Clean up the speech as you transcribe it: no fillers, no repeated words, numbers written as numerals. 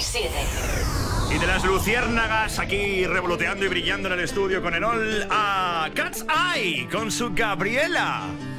7. Y de las luciérnagas aquí revoloteando y brillando en el estudio con Enol a Cat's Eye con su Gabriela.